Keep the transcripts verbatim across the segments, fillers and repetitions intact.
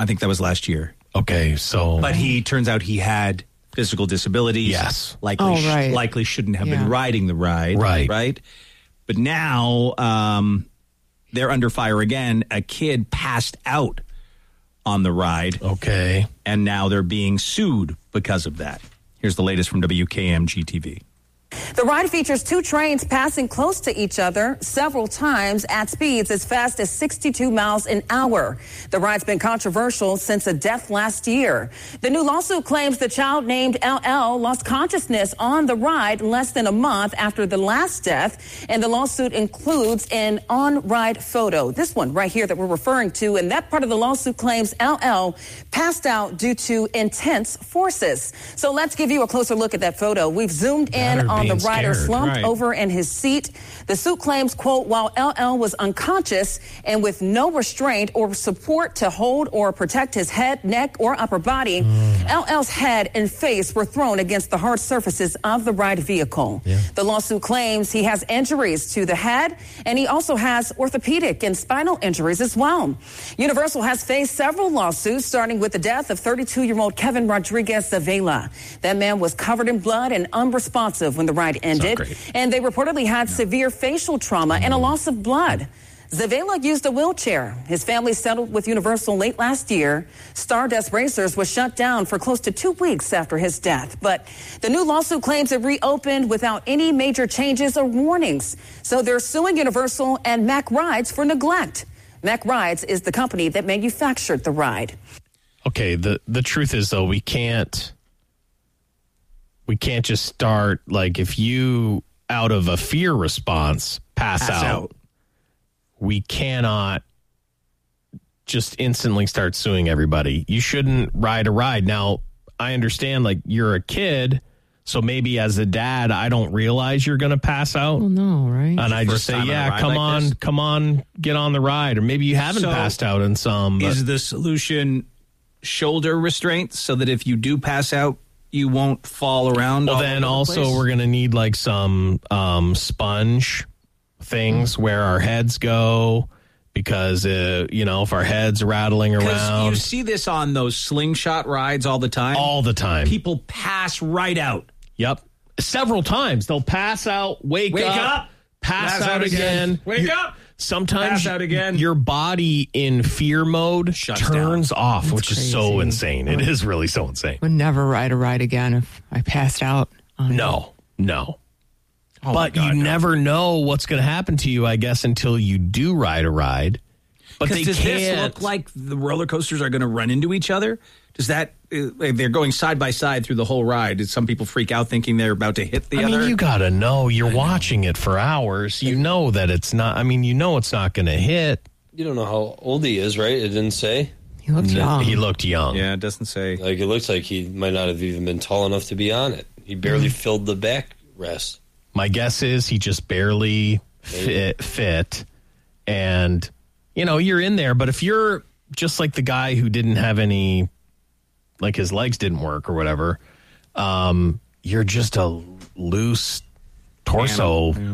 I think that was last year. Okay, so... But he, turns out he had physical disabilities. Yes. Likely, Oh, right. sh- likely shouldn't have Yeah. been riding the ride. Right. Right? But now um, they're under fire again. A kid passed out on the ride. Okay. And now they're being sued because of that. Here's the latest from W K M G T V. The ride features two trains passing close to each other several times at speeds as fast as sixty-two miles an hour. The ride's been controversial since a death last year. The new lawsuit claims the child named L L lost consciousness on the ride less than a month after the last death, and the lawsuit includes an on-ride photo. This one right here that we're referring to, and that part of the lawsuit claims L L passed out due to intense forces. So let's give you a closer look at that photo. We've zoomed in on the rider scared, slumped right. over in his seat. The suit claims, quote, while L L was unconscious and with no restraint or support to hold or protect his head, neck, or upper body, mm. L L's head and face were thrown against the hard surfaces of the ride vehicle. Yeah. The lawsuit claims he has injuries to the head, and he also has orthopedic and spinal injuries as well. Universal has faced several lawsuits, starting with the death of thirty-two-year-old Kevin Rodriguez Zavala. That man was covered in blood and unresponsive when the ride ended, and they reportedly had no. severe facial trauma and a loss of blood. Zavala used a wheelchair. His family settled with Universal late last year. Stardust Racers was shut down for close to two weeks after his death. But the new lawsuit claims it reopened without any major changes or warnings. So they're suing Universal and Mack Rides for neglect. Mack Rides is the company that manufactured the ride. Okay, the, the truth is, though, we can't... We can't just start, like, if you, out of a fear response, pass, pass out, out, we cannot just instantly start suing everybody. You shouldn't ride a ride. Now, I understand, like, you're a kid, so maybe as a dad, I don't realize you're going to pass out. Well, no, right? And I just say, yeah, come like on, this? come on, get on the ride. Or maybe you haven't so passed out in some. But is the solution shoulder restraints so that if you do pass out, you won't fall around? Well, all then over also the place? We're going to need like some um, sponge things mm-hmm. where our heads go, because, uh, you know, if our head's rattling around. You see this on those slingshot rides all the time. All the time. People pass right out. Yep. Several times. They'll pass out, wake, wake up, up, pass, pass out, out again. again. Wake You're, up. Sometimes pass out again. Your body in fear mode Shuts turns down. off, That's which crazy. is so insane. It is really so insane. Would never ride a ride again if I passed out on No, no. Oh but God, you no. never know what's going to happen to you, I guess, until you do ride a ride. But they does can't. this look like the roller coasters are going to run into each other? Does that uh, they're going side by side through the whole ride? Did some people freak out thinking they're about to hit the I other? I mean, you got to know. You're watching it for hours. You know that it's not. I mean, you know it's not going to hit. You don't know how old he is, right? It didn't say. He looked young. He looked young. Yeah, it doesn't say. Like, it looks like he might not have even been tall enough to be on it. He barely mm-hmm. filled the backrest. My guess is he just barely fit, fit. And, you know, you're in there. But if you're just like the guy who didn't have any, like his legs didn't work or whatever, um, you're just a loose torso yeah.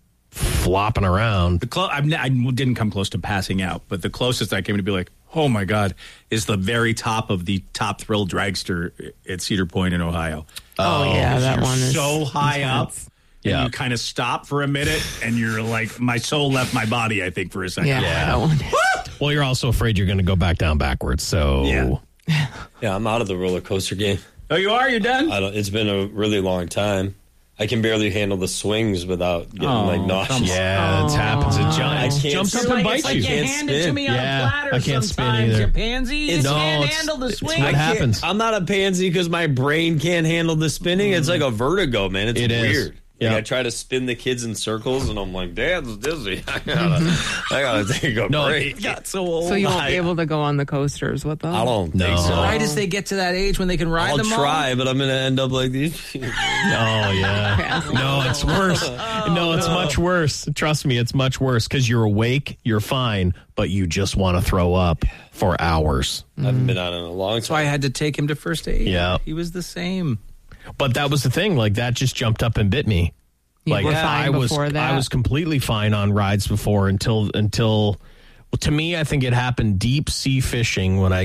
flopping around. The clo- I didn't come close to passing out, but the closest I came to be like, oh, my God, is the very top of the Top Thrill Dragster at Cedar Point in Ohio. Oh, oh yeah, that one is so high intense. up. Yeah. And you kind of stop for a minute, and you're like, my soul left my body, I think, for a second. Yeah, yeah. that one. Well, you're also afraid you're going to go back down backwards, so... Yeah. yeah, I'm out of the roller coaster game. Oh, you are? You're done? I don't, it's been a really long time. I can barely handle the swings without getting, oh, like, nauseous. Yeah, it happens. It jumps, I jumps up spin. and Like, bites you. you can't hand spin. it to me on yeah, a platter I can't spin sometimes, either. you pansy. You It's, can't no, it's, handle the it's swing. what happens. I'm not a pansy because my brain can't handle the spinning. It's like a vertigo, man. It's it weird. Is. Like Yep. I try to spin the kids in circles, and I'm like, Dad's dizzy. I gotta, I gotta take a No, break. it got so old. So you won't I, be able to go on the coasters with them? I don't No. think so. Right as they get to that age when they can ride I'll them all. try, but I'm going to end up like these. Oh, yeah. No, it's worse. Oh, no, it's no. much worse. Trust me, it's much worse because you're awake, you're fine, but you just want to throw up for hours. I haven't been on it in a long time. That's why I had to take him to first aid. Yeah. He was the same. But that was the thing. Like, that just jumped up and bit me. You Like were yeah, fine I was, before that? I was completely fine on rides before until until. Well, to me, I think it happened deep sea fishing when I